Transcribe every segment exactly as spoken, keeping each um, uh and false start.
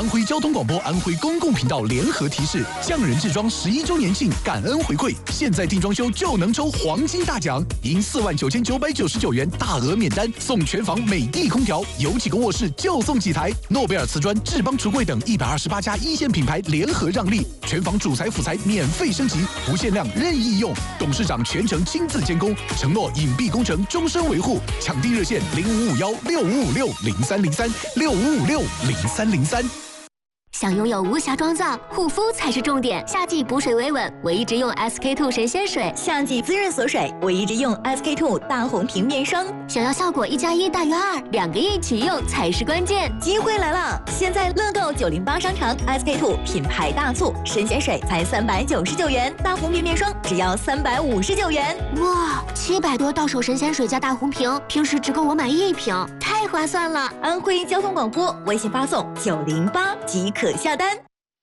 安徽交通广播、安徽公共频道联合提示：匠人制装十一周年庆感恩回馈，现在订装修就能抽黄金大奖，赢四万九千九百九十九元大额免单，送全房美的空调，有几个卧室就送几台。诺贝尔瓷砖、智邦橱柜等一百二十八家一线品牌联合让利，全房主材辅材免费升级，不限量任意用，董事长全程亲自监工，承诺隐蔽工程终身维护。抢订热线零五五幺六五五六零三零三六五五六零三零三。 想拥有无瑕妆造，护肤才是重点。夏季补水维稳，我一直用 S K two 神仙水； 夏季滋润锁水，我一直用 S K two 大红瓶面霜。 想要效果一加一大于二，两个一起用才是关键。 机会来了！现在乐购九零八商场 S K two 品牌大促，神仙水才三百九十九元，大红瓶面霜只要三百五十九元。 哇，七百多到手神仙水加大红瓶，平时只够我买一瓶，太划算了！ 安徽交通广播微信发送九零八即可下单。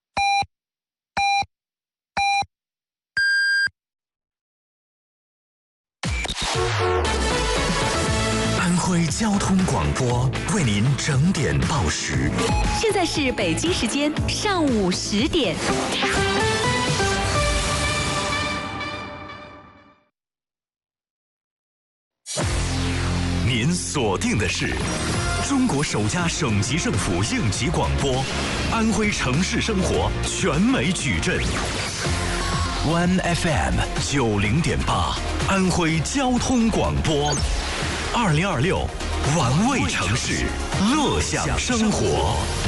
安徽交通广播为您整点报时。 现在是北京时间上午十点。 您锁定的是中国首家省级政府应急广播，安徽城市生活全美矩阵。One F M 九零点八，安徽交通广播，二零二六，玩味城市，乐享生活。